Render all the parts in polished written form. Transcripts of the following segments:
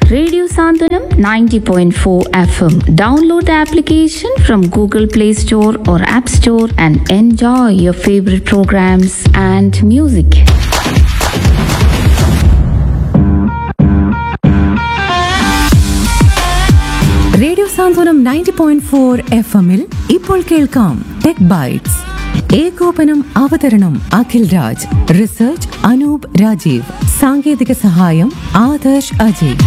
Radio Sandhanam 90.4 FM. Download the application from Google Play Store or App Store and enjoy your favorite programs and music. Radio സാന്ത്വനം 90.4 FM-ൽ ഇപ്പോൾ കേൾക്കാം tech bytes. ഏകോപനം അവതരണം Akhil Raj. Research Anoop Rajeev. സാങ്കേതിക സഹായം Adarsh Ajay.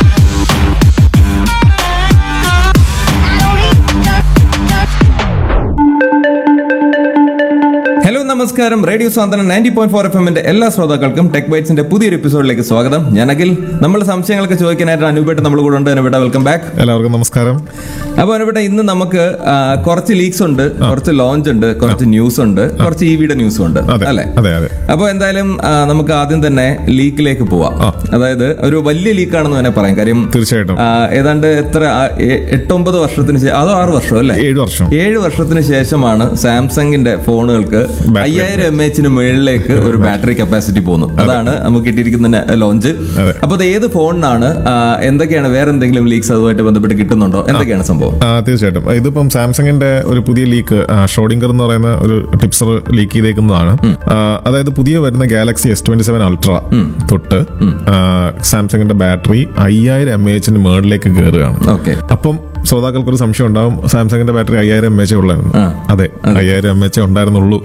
Hello നമസ്കാരം. Radio സാന്ത്വനം 90.4 FM-ന്റെ എല്ലാ ശ്രോതാക്കൾക്കും ടെക് ബൈറ്റ്സിന്റെ പുതിയൊരു എപ്പിസോഡിലേക്ക് സ്വാഗതം. ഞാൻ അഖിൽ. നമ്മുടെ സംശയങ്ങളൊക്കെ ചോദിക്കാനായിട്ട് അനുപേട്ട നമ്മൾ കൂടെ ഉണ്ട്. അനുപേട്ട, വെൽക്കം ബാക്ക്. എല്ലാവർക്കും നമസ്കാരം. അപ്പൊ അനുപേട്ട, ഇന്ന് നമുക്ക് കുറച്ച് ലീക്സ് ഉണ്ട്, കുറച്ച് ലോഞ്ച് ഉണ്ട്, കുറച്ച് ന്യൂസ് ഉണ്ട്, കുറച്ച് ഇവിയുടെ ന്യൂസും ഉണ്ട്, അല്ലെ? അപ്പൊ എന്തായാലും നമുക്ക് ആദ്യം തന്നെ ലീക്കിലേക്ക് പോവാം. അതായത് ഒരു വലിയ ലീക്കാണെന്ന് തന്നെ പറയാം. കാര്യം തീർച്ചയായിട്ടും ഏതാണ്ട് എത്ര 8-9 വർഷത്തിന് ശേഷം, അതോ 6 വർഷം അല്ലെ? 7 വർഷത്തിന് ശേഷമാണ് സാംസങ്ങിന്റെ ഫോണുകൾക്ക് 5000 mAh മുകളിലേക്ക് ഒരു ബാറ്ററി കപ്പാസിറ്റി പോകുന്നു. അതാണ് നമുക്ക് കിട്ടിയിരിക്കുന്ന ലോഞ്ച്. അപ്പൊ അത് ഏത് ഫോണിനാണ്, എന്തൊക്കെയാണ്, വേറെ എന്തെങ്കിലും ലീക്സ് അതുമായിട്ട് ബന്ധപ്പെട്ട് കിട്ടുന്നുണ്ടോ, എന്തൊക്കെയാണ് സംഭവം? തീർച്ചയായിട്ടും ഇതിപ്പം സാംസങ്ങിന്റെ ഒരു പുതിയ ലീക്ക്, ഷോഡിംഗർ എന്ന് പറയുന്ന ഒരു ടിപ്സർ ലീക്ക് ചെയ്തേക്കുന്നതാണ്. അതായത് പുതിയ വരുന്ന ഗാലക്സി S27 അൾട്ര തൊട്ട് സാംസങ്ങിന്റെ ബാറ്ററി 5000 mAh മുകളിലേക്ക് കയറുകയാണ്. അപ്പം ശ്രോതാക്കൾക്ക് ഒരു സംശയം ഉണ്ടാവും, സാംസങ്ങിന്റെ ബാറ്ററി 5000 mAh ഉള്ളായിരുന്നു. അതെ, 5000 mAh ഉണ്ടായിരുന്നുള്ളൂ.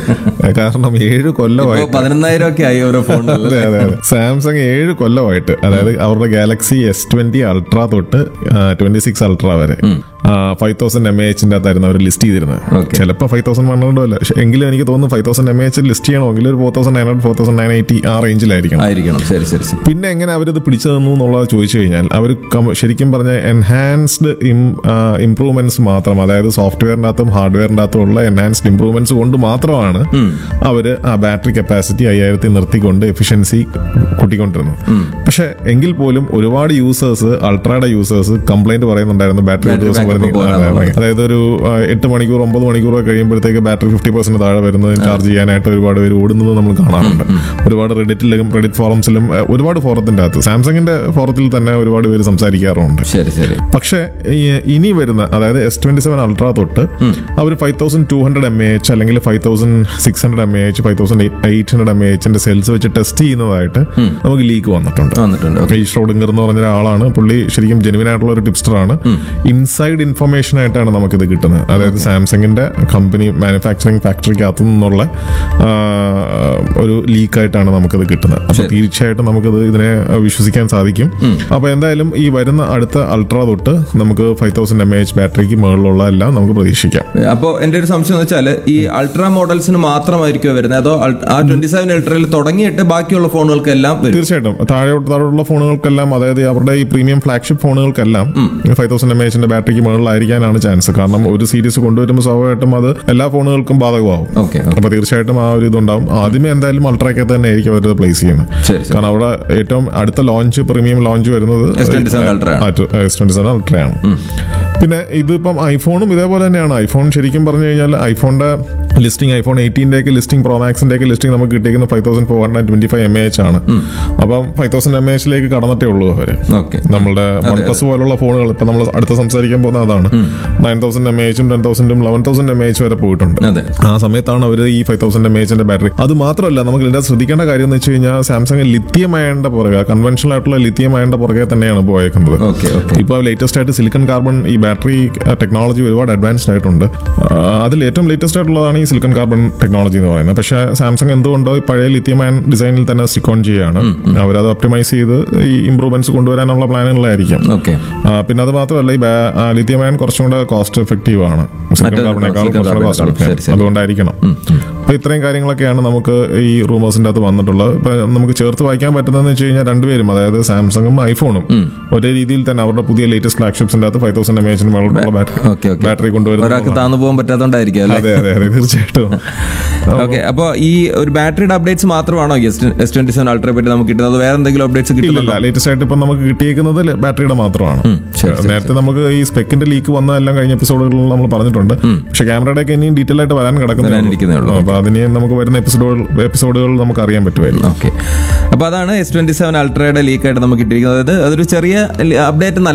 കാരണം 7 കൊല്ലമായി 11000 ഒക്കെ ആയി ഓരോ ഫോൺ. അതെ അതെ അതെ. സാംസങ് 7 കൊല്ലമായിട്ട്, അതായത് അവരുടെ ഗാലക്സി S20 അൾട്ര തൊട്ട് 26 അൾട്ര വരെ 5000 mAh അകത്തായിരുന്നു അവർ ലിസ്റ്റ് ചെയ്തിരുന്നത്. ചിലപ്പോൾ 5100 അല്ല, എങ്കിലും എനിക്ക് തോന്നുന്നു 5000 mAh ലിസ്റ്റ് ചെയ്യണമെങ്കിൽ ഒരു 4900 4980 ആ റേഞ്ചിലായിരിക്കണം. പിന്നെ എങ്ങനെ അവരിത് പിടിച്ചു തന്നു എന്നുള്ളത് ചോദിച്ചു കഴിഞ്ഞാൽ, അവർ ശരിക്കും പറഞ്ഞ എൻഹാൻസ്ഡ് ഇംപ്രൂവ്മെന്റ്സ് മാത്രം, അതായത് സോഫ്റ്റ്വെയറിന്റെ അകത്തും ഹാർഡ്വെയറിന്റെ അകത്തും ഉള്ള എൻഹാൻസ്ഡ് ഇംപ്രൂവ്മെന്റ്സ് കൊണ്ട് മാത്രമാണ് അവര് ആ ബാറ്ററി കപ്പാസിറ്റി 5000 നിർത്തിക്കൊണ്ട് എഫിഷ്യൻസി കൂട്ടിക്കൊണ്ടിരുന്നു. പക്ഷെ എങ്കിൽ പോലും ഒരുപാട് യൂസേഴ്സ്, അൾട്രയുടെ യൂസേഴ്സ് കംപ്ലൈന്റ് പറയുന്നുണ്ടായിരുന്നു ബാറ്ററി ഒരു ദിവസം, അതായത് ഒരു 8 മണിക്കൂർ 9 മണിക്കൂർ കഴിയുമ്പോഴത്തേക്ക് ബാറ്ററി 50% താഴെ വരുന്നത് ചാർജ് ചെയ്യാനായിട്ട് ഒരുപാട് പേര് ഓടുന്നത് നമ്മൾ കാണാറുണ്ട്. ഒരുപാട് റെഡിറ്റ് ഫോറംസിലും, ഒരുപാട് ഫോറത്തിന്റെ അകത്ത്, സാംസങ്ങിന്റെ ഫോറത്തിൽ തന്നെ ഒരുപാട് പേര് സംസാരിക്കാറുണ്ട്. പക്ഷെ ഇനി വരുന്ന, അതായത് S27 അൾട്ര തൊട്ട് അവർ 5200 mAh അല്ലെങ്കിൽ 5600 mAh 5800 mAh സെൽസ് വെച്ച് ടെസ്റ്റ് ചെയ്യുന്നതായിട്ട് നമുക്ക് ലീക്ക് വന്നിട്ടുണ്ട്. ഈ ഷ്രോഡിംഗർ എന്ന് പറഞ്ഞ ഒരാളാണ്, പുള്ളി ശരിക്കും ജെനുവിൻ ആയിട്ടുള്ള ഒരു ടിപ്സ്റ്റർ ആണ്. ഇൻസൈഡ് ഇൻഫർമേഷൻ ആയിട്ടാണ് നമുക്കിത് കിട്ടുന്നത്. അതായത് സാംസങ്ങിന്റെ കമ്പനി മാനുഫാക്ചറിംഗ് ഫാക്ടറിക്കകത്തു നിന്നുള്ള ഒരു ലീക്കായിട്ടാണ് നമുക്കിത് കിട്ടുന്നത്. അപ്പൊ തീർച്ചയായിട്ടും നമുക്കിത് ഇതിനെ വിശ്വസിക്കാൻ സാധിക്കും. അപ്പൊ എന്തായാലും ഈ വരുന്ന അടുത്ത അൾട്ര തൊട്ട് നമുക്ക് 5000 mAh ബാറ്ററിക്ക് മുകളിലുള്ള എല്ലാം നമുക്ക് പ്രതീക്ഷിക്കാം. അപ്പോൾ എന്റെ ഒരു സംശയം എന്ന് വെച്ചാൽ, ഈ അൾട്ര മോഡൽസിന് മാത്രമായിരിക്കും വരുന്നത്, അതോ ആ 27 അൾട്രയിൽ തുടങ്ങിയിട്ട് ബാക്കിയുള്ള ഫോണുകൾക്കെല്ലാം? തീർച്ചയായിട്ടും താഴെയുള്ള ഫോണുകൾക്കെല്ലാം, അതായത് അവരുടെ ഈ പ്രീമിയം ഫ്ലാഗ്ഷിപ്പ് ഫോണുകൾക്കെല്ലാം 5000 mAh ബാറ്ററിക്ക് മുകളിലായിരിക്കാനാണ് ചാൻസ്. കാരണം ഒരു സീരീസ് കൊണ്ടുവരുമ്പോൾ സ്വാഭാവികമായിട്ടും അത് എല്ലാ ഫോണുകൾക്കും ബാധകമാവും. അപ്പൊ തീർച്ചയായിട്ടും ആ ഒരു ഇതുണ്ടാവും. ആദ്യമേ എന്തായാലും അൾട്രയ്ക്കകത്ത് തന്നെ ആയിരിക്കും അവർ പ്ലേസ് ചെയ്യുന്നത്. കാരണം അവിടെ ഏറ്റവും അടുത്ത ലോഞ്ച്, പ്രീമിയം ലോഞ്ച് വരുന്നത് S27 അൾട്രയാണ്. പിന്നെ ഇതിപ്പം ഐഫോണും ഇതേപോലെ തന്നെയാണ്. ഐഫോൺ ശരിക്കും പറഞ്ഞു കഴിഞ്ഞാൽ ഐഫോണിന്റെ listing, iPhone 18 listing, pro മാക്സിന്റെ listing നമുക്ക് കിട്ടിയിരിക്കുന്ന 5425 mAh ആണ്. അപ്പം 5000 mAh കടന്നിട്ടേ ഉള്ളൂ അവര്. നമ്മളുടെ OnePlus പോലുള്ള ഫോണുകൾ ഇപ്പൊ നമ്മൾ അടുത്ത് സംസാരിക്കാൻ പോകുന്ന അതാണ്. 9000 mAh 10,000 11,000 mAh വരെ പോയിട്ടുണ്ട്. ആ സമയത്താണ് അവർ ഈ 5000 mAh ബാറ്ററി. അത് മാത്രമല്ല, നമുക്ക് ഇതിന്റെ ശ്രദ്ധിക്കേണ്ട കാര്യം എന്ന് വെച്ച് കഴിഞ്ഞാൽ, സാംസങ് ലിത്തിയം അയണിന്റെ പുറകെ, കൺവെൻഷണൽ ആയിട്ടുള്ള ലിത്തിയം അയണിന്റെ പുറകെ തന്നെയാണ് പോയേക്കുന്നത്. ഇപ്പൊ ലേറ്റസ്റ്റ് ആയിട്ട് സിലിക്കൺ കാർബൺ, ഈ ബാറ്ററി ടെക്നോളജി ഒരുപാട് അഡ്വാൻസ്ഡ് ആയിട്ടുണ്ട്. അതിൽ ഏറ്റവും ലേറ്റസ്റ്റ് ആയിട്ടുള്ളതാണ് ഈ സിലിക്കൺ കാർബൺ ടെക്നോളജി എന്ന് പറയുന്നത്. പക്ഷേ സാംസങ് എന്തുകൊണ്ടോ പഴയ ലിത്തിയം അയൺ ഡിസൈനിൽ തന്നെ സ്റ്റിക്ക് ഓൺ ചെയ്യുകയാണ്. അവരത് ഒപ്റ്റിമൈസ് ചെയ്ത് ഈ ഇംപ്രൂവ്മെന്റ്സ് കൊണ്ടുവരാനുള്ള പ്ലാനുകളായിരിക്കും. പിന്നെ അത് മാത്രമല്ല, ഈ ലിത്തിയം അയൺ കുറച്ചും കൂടെ കോസ്റ്റ് എഫക്റ്റീവ് ആണ് സിലിക്കൺ കാർബണേക്കാൾ കുറച്ചുകൂടെ കോസ്റ്റ് എഫക്റ്റീവ്, അതുകൊണ്ടായിരിക്കണം. അപ്പൊ ഇത്രയും കാര്യങ്ങളൊക്കെയാണ് നമുക്ക് ഈ റൂമേഴ്സിന്റെ അകത്ത് വന്നിട്ടുള്ളത്. ഇപ്പൊ നമുക്ക് ചേർത്ത് വായിക്കാൻ പറ്റുന്നതെന്ന് വെച്ച് കഴിഞ്ഞാൽ, രണ്ടുപേരും, അതായത് സാംസങ്ങും ഐഫോണും ഒരേ രീതിയിൽ തന്നെ അവരുടെ പുതിയ ലേറ്റസ്റ്റ് ഫ്ലാഗ്ഷിപ്സിന്റെ അകത്ത് 5000 mAh ബാറ്ററി കൊണ്ടുവരുന്നത് താന്നു പോകാൻ പറ്റാത്തോണ്ടായിരിക്കും. അതെ അതെ അതെ, തീർച്ചയായിട്ടും. അപ്പൊ ഈ ഒരു ബാറ്ററിയുടെ അപ്ഡേറ്റ്സ് മാത്രമാണോ S27 അൾട്രയെ പറ്റി നമുക്ക് കിട്ടുന്നത്? വേറെ എന്തെങ്കിലും അപ്ഡേറ്റ്സ് കിട്ടുന്നില്ല? ലേറ്റസ്റ്റ് ആയിട്ട് ഇപ്പൊ നമുക്ക് കിട്ടിയേക്കുന്നത് ബാറ്ററിയുടെ മാത്രമാണ്. നേരത്തെ നമുക്ക് ഈ സ്പെക്കിന്റെ ലീക്ക് വന്നതെല്ലാം കഴിഞ്ഞ എപ്പിസോഡുകളിൽ നമ്മൾ പറഞ്ഞിട്ടുണ്ട്. പക്ഷെ ക്യാമറയുടെ ഒക്കെ ഇനിയും ഡീറ്റെയിൽ ആയിട്ട് വരാൻ കിടക്കുന്നുള്ളൂ. അപ്പൊ അതിനെ നമുക്ക് വരുന്ന എപ്പിസോഡുകൾ നമുക്ക് അറിയാൻ പറ്റുമായിരുന്നു. ഓക്കെ, അപ്പൊ അതാണ് S27 Ultra'യുടെ ലീക്കായിട്ട് നമുക്ക് കിട്ടിയിരിക്കുന്നത്. അതൊരു ചെറിയ അപ്ഡേറ്റ്